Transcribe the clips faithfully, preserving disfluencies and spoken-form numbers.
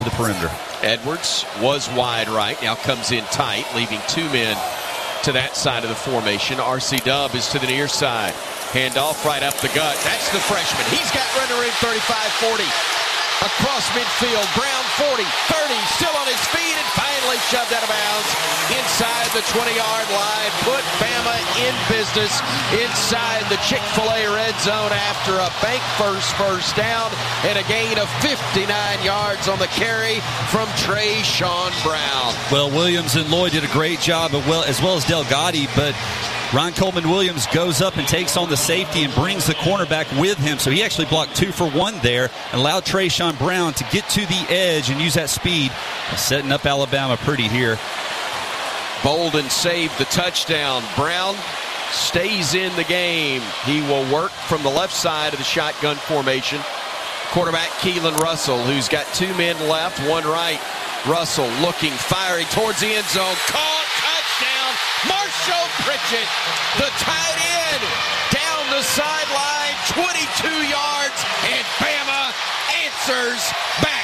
the perimeter. Edwards was wide right, now comes in tight, leaving two men to that side of the formation. R C Dub is to the near side. Handoff right up the gut. That's the freshman. He's got run to ring thirty-five forty. Across midfield, Brown forty, thirty, still on his feet, and finally shoved out of bounds inside the twenty-yard line. Put Bama in business inside the Chick-fil-A red zone after a bank first first down and a gain of fifty-nine yards on the carry from Trayshawn Brown. Well, Williams and Lloyd did a great job, well, as well as Delgatti, but Ron Coleman Williams goes up and takes on the safety and brings the cornerback with him. So he actually blocked two for one there and allowed Trayshawn Brown to get to the edge and use that speed, setting up Alabama pretty here. Bolden saved the touchdown. Brown stays in the game. He will work from the left side of the shotgun formation. Quarterback Keelan Russell, who's got two men left, one right. Russell looking, firing towards the end zone. Caught, touchdown, Marshall Pritchett, the tight end, down the sideline, twenty-two yards, and Bama answers back.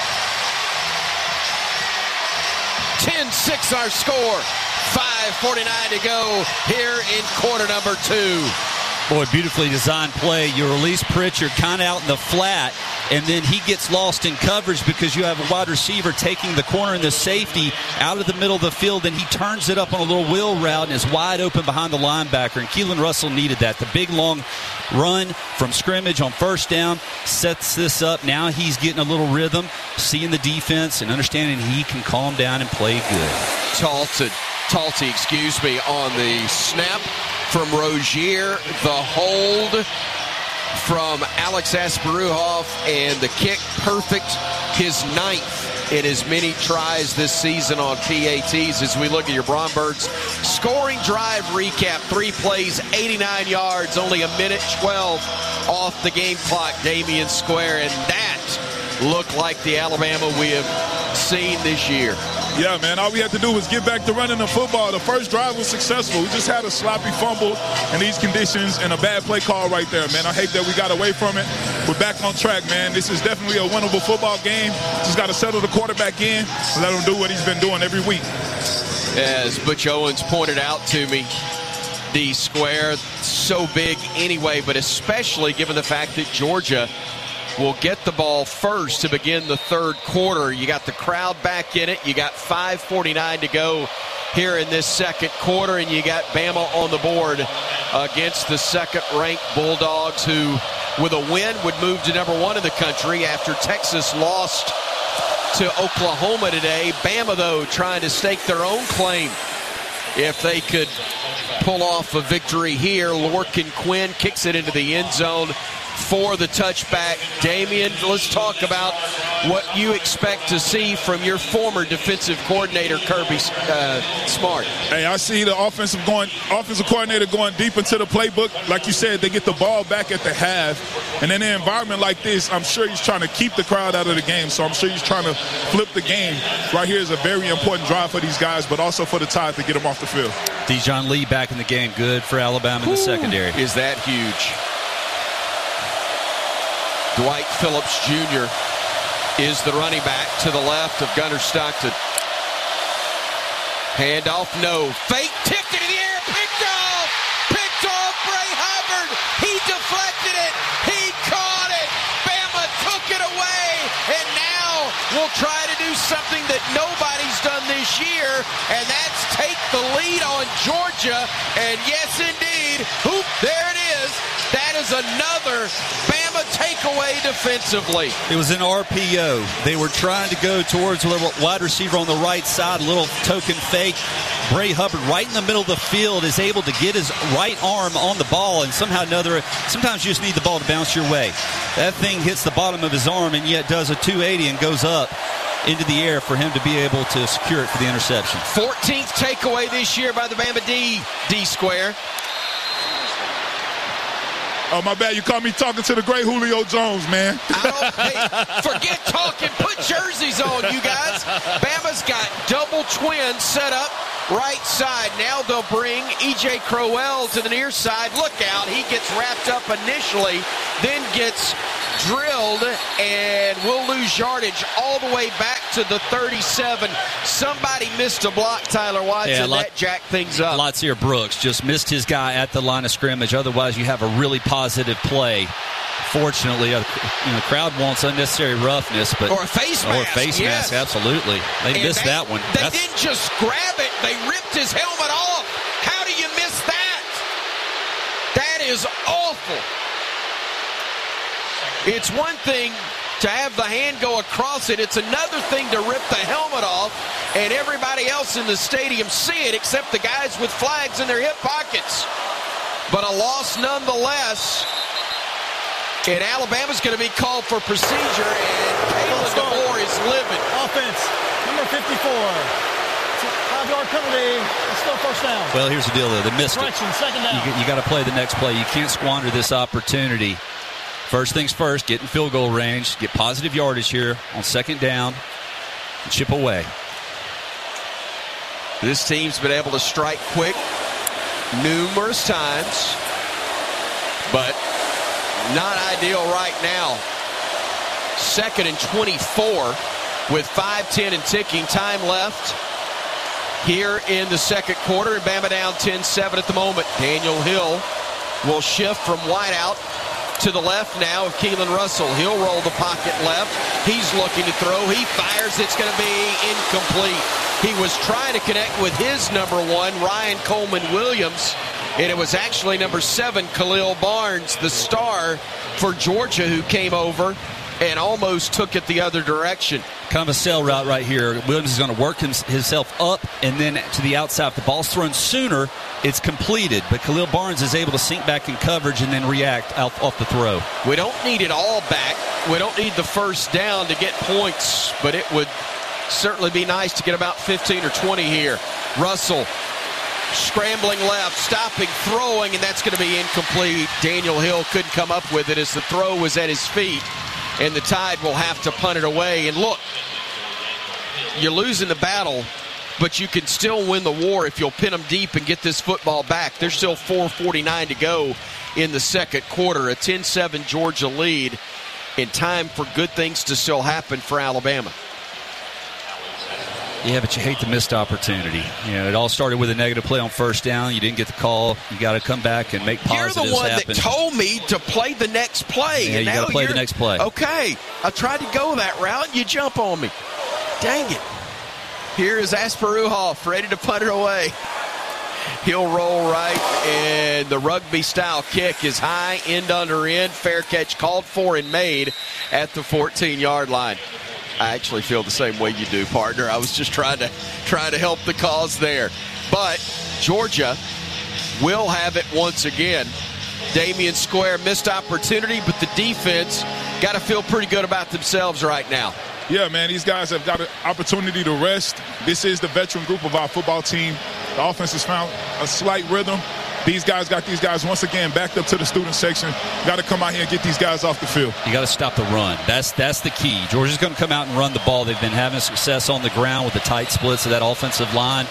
ten six our score, five forty-nine to go here in quarter number two. Boy, beautifully designed play. You release Pritchard kind of out in the flat, and then he gets lost in coverage because you have a wide receiver taking the corner and the safety out of the middle of the field, and he turns it up on a little wheel route and is wide open behind the linebacker. And Keelan Russell needed that. The big, long run from scrimmage on first down sets this up. Now he's getting a little rhythm, seeing the defense and understanding he can calm down and play good. Talty, Talty, excuse me, on the snap from Rozier, the hold from Alex Asparuhoff, and the kick perfect, his ninth in as many tries this season on P A Ts. As we look at your Brombergs scoring drive recap, three plays, eighty-nine yards, only a minute twelve off the game clock, Damian Square, and that looked like the Alabama we have seen this year. Yeah, man, all we had to do was get back to running the football. The first drive was successful. We just had a sloppy fumble in these conditions and a bad play call right there, man. I hate that we got away from it. We're back on track, man. This is definitely a winnable football game. Just got to settle the quarterback in and let him do what he's been doing every week. As Butch Owens pointed out to me, D Square, so big anyway, but especially given the fact that Georgia will get the ball first to begin the third quarter. You got the crowd back in it. You got five forty-nine to go here in this second quarter, and you got Bama on the board against the second-ranked Bulldogs, who, with a win, would move to number one in the country after Texas lost to Oklahoma today. Bama, though, trying to stake their own claim if they could pull off a victory here. Lorcan Quinn kicks it into the end zone for the touchback. Damian, let's talk about what you expect to see from your former defensive coordinator, Kirby uh, Smart. Hey, I see the offensive going, offensive coordinator going deep into the playbook. Like you said, they get the ball back at the half. And in an environment like this, I'm sure he's trying to keep the crowd out of the game. So I'm sure he's trying to flip the game. Right here is a very important drive for these guys, but also for the Tide to get them off the field. Dijon Lee back in the game. Good for Alabama in the Ooh, secondary. Is that huge? Dwight Phillips Junior is the running back to the left of Gunnar Stockton. Handoff, no. Fake, tipped it in the air, picked off! Picked off Bray Hubbard! He deflected it! He caught it! Bama took it away! And now we'll try to do something that nobody's done this year, and that's take the lead on Georgia. And yes, indeed, whoop, there it is. That is another Bama takeaway defensively. It was an R P O. They were trying to go towards a little wide receiver on the right side, a little token fake. Bray Hubbard right in the middle of the field is able to get his right arm on the ball, and somehow or another, sometimes you just need the ball to bounce your way. That thing hits the bottom of his arm and yet does a two eighty and goes up into the air for him to be able to secure it for the interception. fourteenth takeaway this year by the Bama D, D Square. Oh, my bad. You caught me talking to the great Julio Jones, man. I don't, hey, forget talking. Put jerseys on, you guys. Bama's got double twins set up right side. Now they'll bring E J Crowell to the near side. Look out. He gets wrapped up initially, then gets drilled, and we'll lose yardage all the way back to the thirty-seven. Somebody missed a block, Tyler Watson. Yeah, lot, that jacked things up. Latsier Brooks just missed his guy at the line of scrimmage. Otherwise, you have a really positive play. Fortunately, you know, the crowd wants unnecessary roughness, but or a face mask. Or a face yes. mask, absolutely. They and missed they, that one. They That's, didn't just grab it; they ripped his helmet off. How do you miss that? That is awful. It's one thing to have the hand go across it. It's another thing to rip the helmet off, and everybody else in the stadium see it, except the guys with flags in their hip pockets. But a loss nonetheless. And Alabama's going to be called for procedure, and Kalen DeBoer is livid. Offense, number fifty-four. Five-yard penalty. It's still first down. Well, here's the deal, though. They missed Correction, it. second down. You, you got to play the next play. You can't squander this opportunity. First things first, get in field goal range, get positive yardage here on second down, and chip away. This team's been able to strike quick numerous times, but not ideal right now. Second and twenty-four with five ten and ticking. Time left here in the second quarter. And Bama down ten seven at the moment. Daniel Hill will shift from wideout to the left now of Keelan Russell. He'll roll the pocket left. He's looking to throw. He fires. It's going to be incomplete. He was trying to connect with his number one, Ryan Coleman Williams. And it was actually number seven, Khalil Barnes, the star for Georgia, who came over and almost took it the other direction. Kind of a sail route right here. Williams is going to work himself up and then to the outside. If the ball's thrown sooner, it's completed. But Khalil Barnes is able to sink back in coverage and then react off, off the throw. We don't need it all back. We don't need the first down to get points, but it would certainly be nice to get about fifteen or twenty here. Russell scrambling left, stopping, throwing, and that's going to be incomplete. Daniel Hill couldn't come up with it as the throw was at his feet, and the Tide will have to punt it away. And look, you're losing the battle, but you can still win the war if you'll pin them deep and get this football back. There's still four forty-nine to go in the second quarter. A ten seven Georgia lead, in time for good things to still happen for Alabama. Yeah, but you hate the missed opportunity. You know, it all started with a negative play on first down. You didn't get the call. You got to come back and make positives happen. You're the one happen. that told me to play the next play. Yeah, and you got to play the next play. Okay, I tried to go that route. You jump on me. Dang it. Here is Asparuhoff ready to punt it away. He'll roll right, and the rugby-style kick is high, end under end. Fair catch called for and made at the fourteen-yard line. I actually feel the same way you do, partner. I was just trying to trying to help the cause there. But Georgia will have it once again. Damian Square missed opportunity, but the defense got to feel pretty good about themselves right now. Yeah, man, these guys have got an opportunity to rest. This is the veteran group of our football team. The offense has found a slight rhythm. These guys got these guys once again backed up to the student section. Got to come out here and get these guys off the field. You got to stop the run. That's that's the key. Georgia's going to come out and run the ball. They've been having success on the ground with the tight splits of that offensive line.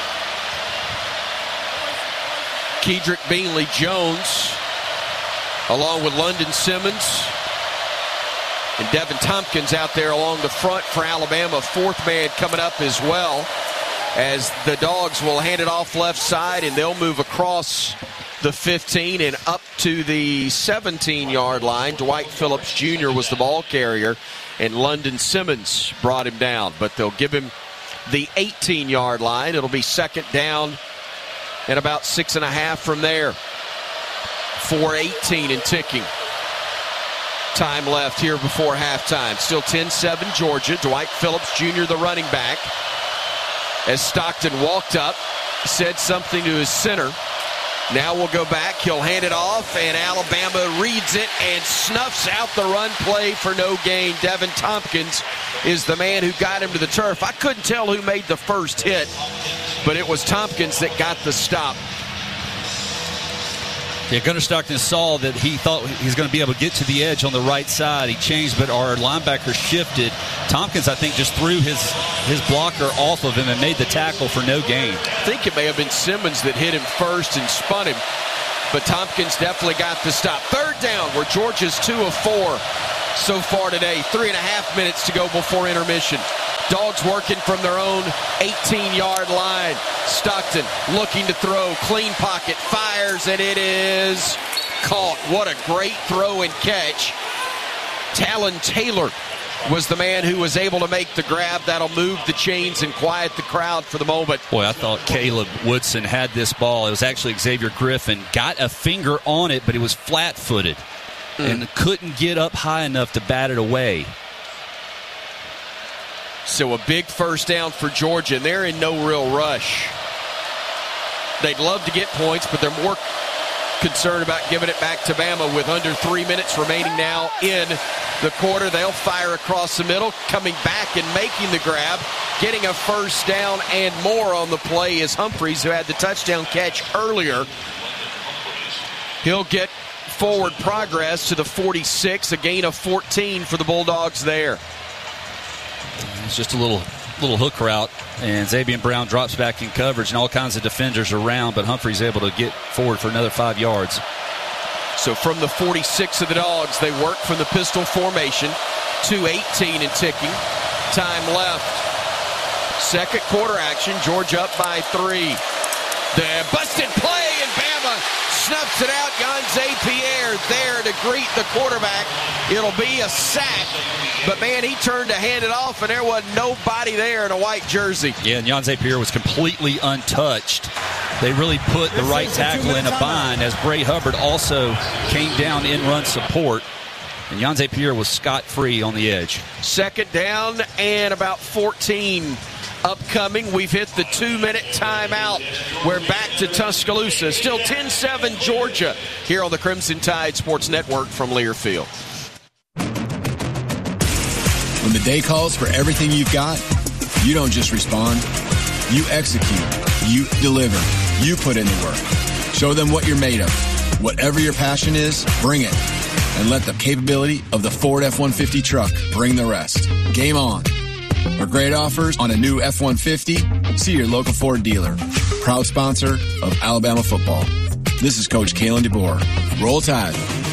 Kedrick Beanley Jones, along with London Simmons and Devin Tompkins out there along the front for Alabama. Fourth man coming up as well, as the Dogs will hand it off left side, and they'll move across the fifteen and up to the seventeen-yard line. Dwight Phillips Junior was the ball carrier, and London Simmons brought him down. But they'll give him the eighteen-yard line. It'll be second down and about six and a half from there. four eighteen and ticking. Time left here before halftime. Still ten seven Georgia. Dwight Phillips Junior the running back. As Stockton walked up, said something to his center. Now we'll go back. He'll hand it off, and Alabama reads it and snuffs out the run play for no gain. Devin Tompkins is the man who got him to the turf. I couldn't tell who made the first hit, but it was Tompkins that got the stop. Yeah, Gunnar Stockton saw that he thought he was going to be able to get to the edge on the right side. He changed, but our linebacker shifted. Tompkins, I think, just threw his, his blocker off of him and made the tackle for no gain. I think it may have been Simmons that hit him first and spun him. but Tompkins definitely got the stop. Third down, where Georgia's two of four so far today. Three and a half minutes to go before intermission. Dogs working from their own eighteen-yard line. Stockton looking to throw. Clean pocket. Fires, and it is caught. What a great throw and catch. Talon Taylor was the man who was able to make the grab. That'll move the chains and quiet the crowd for the moment. Boy, I thought Caleb Woodson had this ball. It was actually Xavier Griffin. Got a finger on it, but he was flat-footed mm. and couldn't get up high enough to bat it away. So a big first down for Georgia, and they're in no real rush. They'd love to get points, but they're more concerned about giving it back to Bama with under three minutes remaining now in the quarter. They'll fire across the middle, coming back and making the grab, getting a first down and more on the play is Humphreys, who had the touchdown catch earlier. He'll get forward progress to the forty-six, a gain of fourteen for the Bulldogs there. It's just a little little hook route, and Xavier Brown drops back in coverage, and all kinds of defenders around, but Humphrey's able to get forward for another five yards. So from the forty-six of the Dogs, they work from the pistol formation. two eighteen and ticking. Time left. Second quarter action. Georgia up by three. The busted play, and Bama snuffs it out. Yanze Pierre there to greet the quarterback. It'll be a sack. But, man, he turned to hand it off, and there was nobody there in a white jersey. Yeah, and Yanze Pierre was completely untouched. They really put the right tackle in a bind as Bray Hubbard also came down in run support. And Yanze Pierre was scot-free on the edge. Second down and about fourteen upcoming. We've hit the two-minute timeout. We're back to Tuscaloosa. Still ten seven Georgia here on the Crimson Tide Sports Network from Learfield. When the day calls for everything you've got, you don't just respond. You execute. You deliver. You put in the work. Show them what you're made of. Whatever your passion is, bring it. And let the capability of the Ford F one fifty truck bring the rest. Game on. For great offers on a new F one fifty, see your local Ford dealer. Proud sponsor of Alabama football. This is Coach Kalen DeBoer. Roll Tide.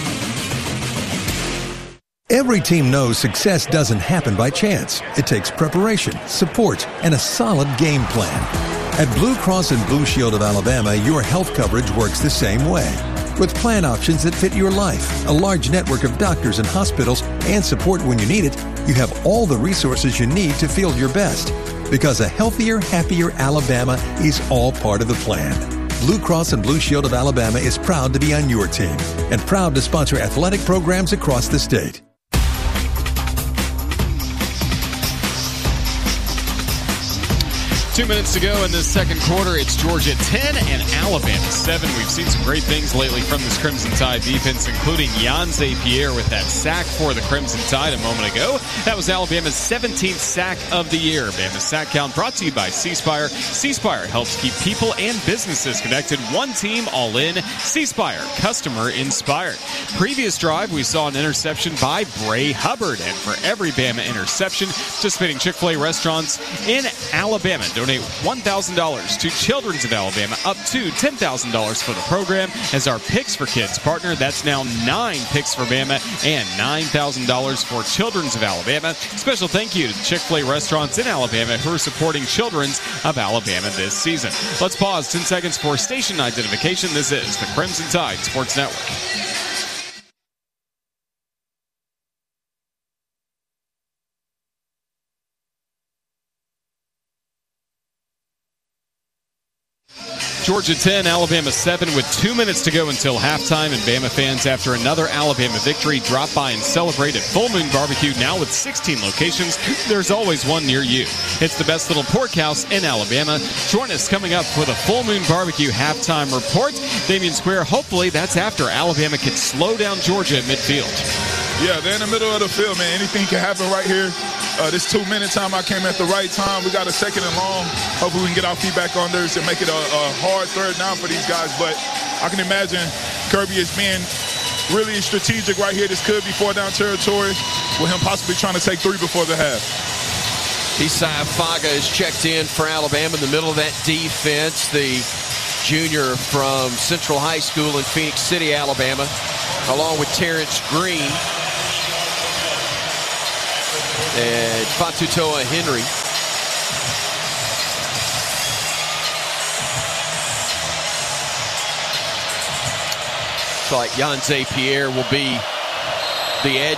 Every team knows success doesn't happen by chance. It takes preparation, support, and a solid game plan. At Blue Cross and Blue Shield of Alabama, your health coverage works the same way. With plan options that fit your life, a large network of doctors and hospitals, and support when you need it, you have all the resources you need to feel your best. Because a healthier, happier Alabama is all part of the plan. Blue Cross and Blue Shield of Alabama is proud to be on your team and proud to sponsor athletic programs across the state. Two minutes to go in the second quarter. It's Georgia ten and Alabama seven. We've seen some great things lately from this Crimson Tide defense, including Yanze Pierre with that sack for the Crimson Tide a moment ago. That was Alabama's seventeenth sack of the year. Bama's sack count brought to you by C Spire. C Spire helps keep people and businesses connected. One team, all in. C Spire, customer inspired. Previous drive, we saw an interception by Bray Hubbard. And for every Bama interception, participating Chick-fil-A restaurants in Alabama donate one thousand dollars to Children's of Alabama, up to ten thousand dollars for the program as our Picks for Kids partner. That's now nine Picks for Bama and nine thousand dollars for Children's of Alabama. Special thank you to Chick-fil-A restaurants in Alabama who are supporting Children's of Alabama this season. Let's pause ten seconds for station identification. This is the Crimson Tide Sports Network. Georgia ten, Alabama seven with two minutes to go until halftime, and Bama fans, after another Alabama victory, drop by and celebrate at Full Moon Barbecue, now with sixteen locations. There's always one near you. It's the best little pork house in Alabama. Join us coming up for the Full Moon Barbecue halftime report. Damien Square, hopefully that's after Alabama can slow down Georgia at midfield. Yeah, they're in the middle of the field, man. Anything can happen right here. Uh, this two-minute time, I came at the right time. We got a second and long. Hopefully we can get our feet back on theirs and make it a, a hard third down for these guys. But I can imagine Kirby is being really strategic right here. This could be four-down territory with him possibly trying to take three before the half. Isaiah Faga is checked in for Alabama in the middle of that defense. The junior from Central High School in Phoenix City, Alabama, along with Terrence Green and Fatutoa Henry. It's like Yanze Pierre will be the edge